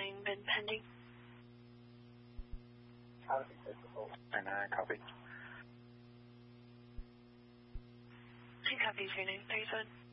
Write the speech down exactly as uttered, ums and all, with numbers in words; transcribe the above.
nine been pending? nine nine, copy. He copies your name, thirty-seven.